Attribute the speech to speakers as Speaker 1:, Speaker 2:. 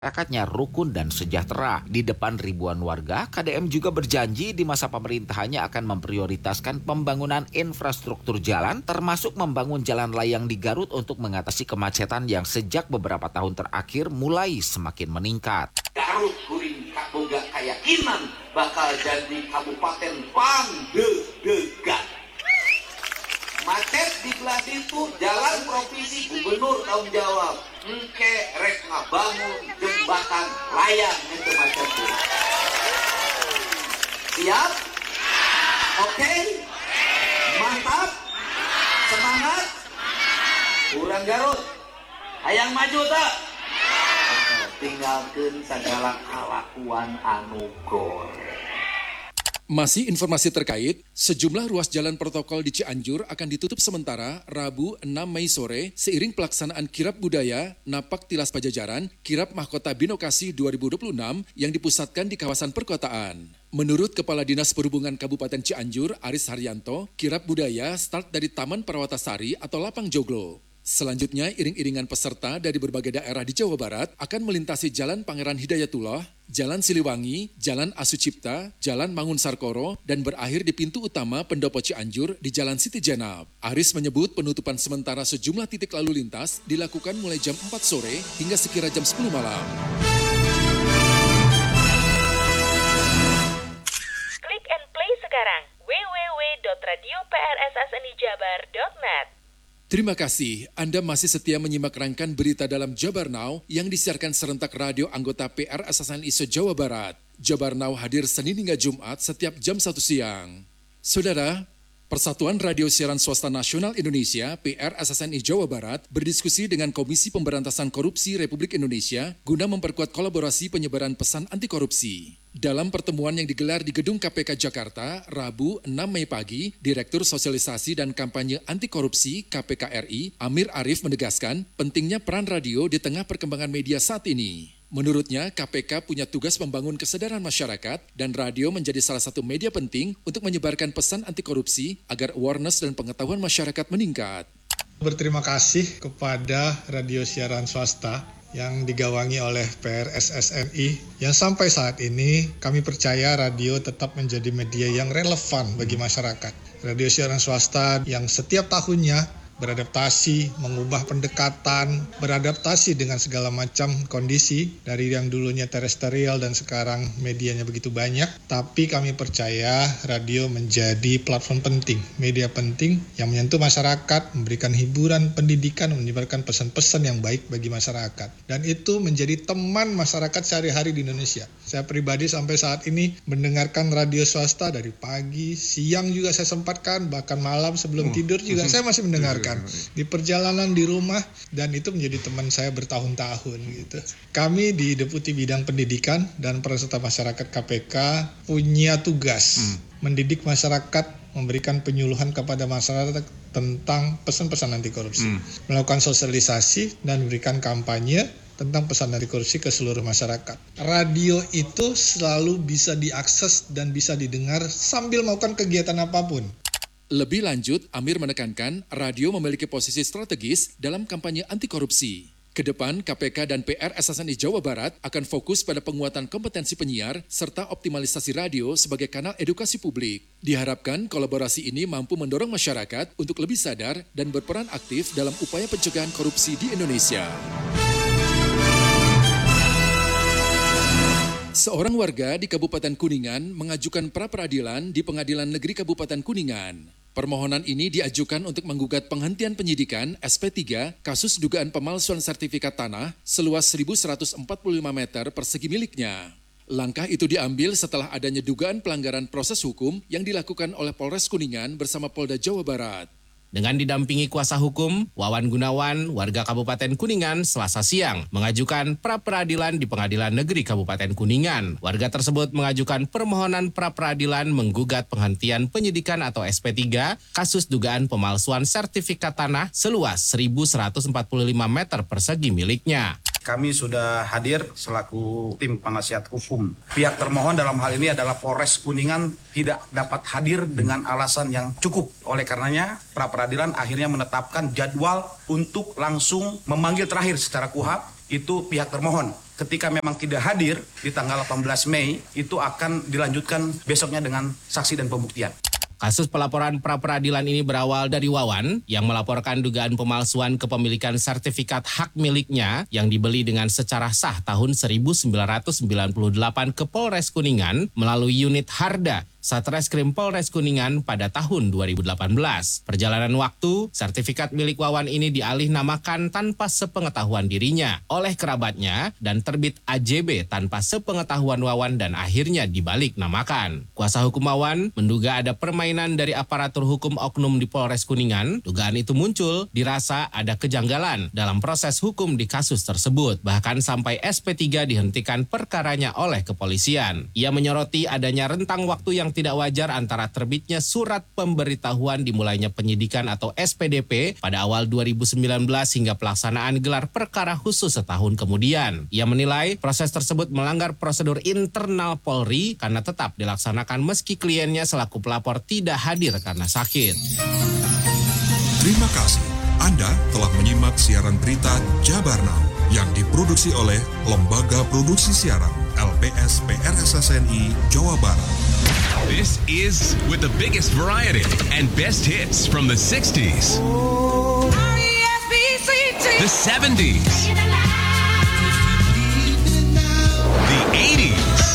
Speaker 1: Masyarakatnya rukun dan sejahtera. Di depan ribuan warga, KDM juga berjanji di masa pemerintahannya akan memprioritaskan pembangunan infrastruktur jalan, termasuk membangun jalan layang di Garut untuk mengatasi kemacetan yang sejak beberapa tahun terakhir mulai semakin meningkat.
Speaker 2: Garut kuring kaboga keyakinan bakal jadi kabupaten pangdedegan. Macet di belah situ, jalan provinsi gubernur tanggung jawab. Engke rek ngabangun jembatan layang itu macet itu. Siap? Oke? Mantap? Semangat? Kurang Garut. Hayang maju tak? Tinggalkan segala kelakuan anu goreng.
Speaker 3: Masih informasi terkait, sejumlah ruas jalan protokol di Cianjur akan ditutup sementara Rabu 6 Mei sore seiring pelaksanaan Kirab Budaya Napak Tilas Pajajaran Kirab Mahkota Binokasi 2026 yang dipusatkan di kawasan perkotaan. Menurut Kepala Dinas Perhubungan Kabupaten Cianjur, Aris Haryanto, Kirab Budaya start dari Taman Perawatasari atau Lapang Joglo. Selanjutnya, iring-iringan peserta dari berbagai daerah di Jawa Barat akan melintasi Jalan Pangeran Hidayatullah, Jalan Siliwangi, Jalan Asucipta, Jalan Mangun Sarkoro, dan berakhir di pintu utama Pendopo Cianjur di Jalan Siti Jenab. Aris menyebut penutupan sementara sejumlah titik lalu lintas dilakukan mulai jam 4 sore hingga sekira jam 10 malam.
Speaker 4: Klik and play sekarang www.radioprssnijabar.net.
Speaker 3: Terima kasih, Anda masih setia menyimak rangkaian berita dalam Jabar Now yang disiarkan serentak radio anggota PR SSNI Jawa Barat. Jabar Now hadir Senin hingga Jumat setiap jam 1 siang. Saudara, Persatuan Radio Siaran Swasta Nasional Indonesia PR SSNI Jawa Barat berdiskusi dengan Komisi Pemberantasan Korupsi Republik Indonesia guna memperkuat kolaborasi penyebaran pesan anti korupsi. Dalam pertemuan yang digelar di Gedung KPK Jakarta, Rabu 6 Mei pagi, Direktur Sosialisasi dan Kampanye Anti Korupsi KPK RI, Amir Arif menegaskan pentingnya peran radio di tengah perkembangan media saat ini. Menurutnya, KPK punya tugas membangun kesadaran masyarakat dan radio menjadi salah satu media penting untuk menyebarkan pesan anti korupsi agar awareness dan pengetahuan masyarakat meningkat.
Speaker 5: Berterima kasih kepada radio siaran swasta yang digawangi oleh PR SSNI yang sampai saat ini kami percaya radio tetap menjadi media yang relevan bagi masyarakat. Radio siaran swasta yang setiap tahunnya beradaptasi, mengubah pendekatan, beradaptasi dengan segala macam kondisi dari yang dulunya terestrial dan sekarang medianya begitu banyak. Tapi kami percaya radio menjadi platform penting, media penting yang menyentuh masyarakat, memberikan hiburan, pendidikan, menyebarkan pesan-pesan yang baik bagi masyarakat. Dan itu menjadi teman masyarakat sehari-hari di Indonesia. Saya pribadi sampai saat ini mendengarkan radio swasta dari pagi, siang juga saya sempatkan, bahkan malam sebelum tidur juga saya masih mendengarkan. Di perjalanan di rumah, dan itu menjadi teman saya bertahun-tahun gitu. Kami di Deputi Bidang Pendidikan dan Peserta Masyarakat KPK punya tugas mendidik masyarakat, memberikan penyuluhan kepada masyarakat tentang pesan-pesan anti korupsi, melakukan sosialisasi dan memberikan kampanye tentang pesan anti korupsi ke seluruh masyarakat. Radio itu selalu bisa diakses dan bisa didengar sambil melakukan kegiatan apapun.
Speaker 3: Lebih lanjut, Amir menekankan radio memiliki posisi strategis dalam kampanye anti korupsi. Kedepan, KPK dan PR SSNI Jawa Barat akan fokus pada penguatan kompetensi penyiar serta optimalisasi radio sebagai kanal edukasi publik. Diharapkan kolaborasi ini mampu mendorong masyarakat untuk lebih sadar dan berperan aktif dalam upaya pencegahan korupsi di Indonesia. Seorang warga di Kabupaten Kuningan mengajukan pra-peradilan di Pengadilan Negeri Kabupaten Kuningan. Permohonan ini diajukan untuk menggugat penghentian penyidikan SP3 kasus dugaan pemalsuan sertifikat tanah seluas 1.145 meter persegi miliknya. Langkah itu diambil setelah adanya dugaan pelanggaran proses hukum yang dilakukan oleh Polres Kuningan bersama Polda Jawa Barat.
Speaker 6: Dengan didampingi kuasa hukum, Wawan Gunawan, warga Kabupaten Kuningan, Selasa siang mengajukan pra-peradilan di Pengadilan Negeri Kabupaten Kuningan. Warga tersebut mengajukan permohonan pra-peradilan menggugat penghentian penyidikan atau SP3 kasus dugaan pemalsuan sertifikat tanah seluas 1.145 meter persegi miliknya.
Speaker 7: Kami sudah hadir selaku tim penasihat hukum. Pihak termohon dalam hal ini adalah Polres Kuningan tidak dapat hadir dengan alasan yang cukup. Oleh karenanya, pra-peradilan akhirnya menetapkan jadwal untuk langsung memanggil terakhir secara KUHAP itu pihak termohon. ketika memang tidak hadir di tanggal 18 Mei, itu akan dilanjutkan besoknya dengan saksi dan pembuktian.
Speaker 6: Kasus pelaporan pra-peradilan ini berawal dari Wawan yang melaporkan dugaan pemalsuan kepemilikan sertifikat hak miliknya yang dibeli dengan secara sah tahun 1998 ke Polres Kuningan melalui unit Harda Satreskrim Polres Kuningan pada tahun 2018. Perjalanan waktu, sertifikat milik Wawan ini dialih-namakan tanpa sepengetahuan dirinya oleh kerabatnya dan terbit AJB tanpa sepengetahuan Wawan dan akhirnya dibalik namakan. Kuasa hukum Wawan menduga ada permainan dari aparatur hukum oknum di Polres Kuningan. Dugaan itu muncul dirasa ada kejanggalan dalam proses hukum di kasus tersebut. Bahkan sampai SP3 dihentikan perkaranya oleh kepolisian. Ia menyoroti adanya rentang waktu yang tidak wajar antara terbitnya surat pemberitahuan dimulainya penyidikan atau SPDP pada awal 2019 hingga pelaksanaan gelar perkara khusus setahun kemudian. Ia menilai proses tersebut melanggar prosedur internal Polri karena tetap dilaksanakan meski kliennya selaku pelapor tidak hadir karena sakit.
Speaker 8: Terima kasih. Anda telah menyimak siaran berita Jabar Now yang diproduksi oleh Lembaga Produksi Siaran LPS PRSSNI Jawa Barat.
Speaker 9: This is with the biggest variety and best hits from the 60s, the 70s, the 80s,